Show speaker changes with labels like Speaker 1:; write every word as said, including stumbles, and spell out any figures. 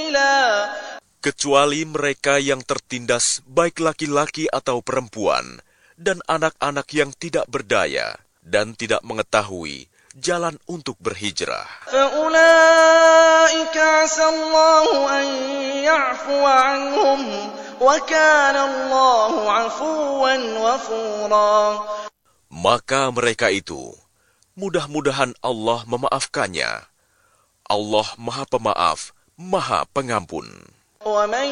Speaker 1: سبيلا
Speaker 2: kecuali mereka yang tertindas baik laki-laki atau perempuan dan anak-anak yang tidak berdaya dan tidak mengetahui jalan untuk berhijrah.
Speaker 1: فأولئك عسى الله أن يعفو عنهم وكان الله عفوا غفورا.
Speaker 2: Maka mereka itu, mudah-mudahan Allah memaafkannya. Allah Maha Pemaaf, Maha Pengampun.